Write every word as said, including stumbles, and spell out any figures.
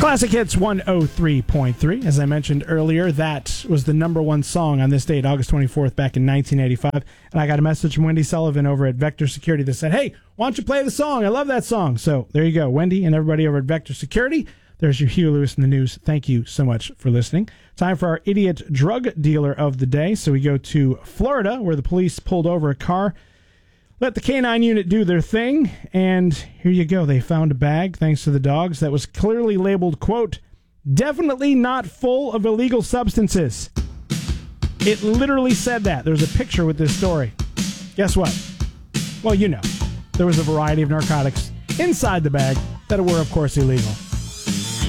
Classic Hits one oh three point three. As I mentioned earlier, that was the number one song on this date, August twenty-fourth, back in nineteen eighty-five. And I got a message from Wendy Sullivan over at Vector Security that said, hey, why don't you play the song? I love that song. So there you go. Wendy and everybody over at Vector Security. There's your Huey Lewis in the news. Thank you so much for listening. Time for our idiot drug dealer of the day. So we go to Florida, where the police pulled over a car. Let the K nine unit do their thing, and here you go. They found a bag, thanks to the dogs, that was clearly labeled, quote, definitely not full of illegal substances. It literally said that. There's a picture with this story. Guess what? Well, you know, there was a variety of narcotics inside the bag that were, of course, illegal.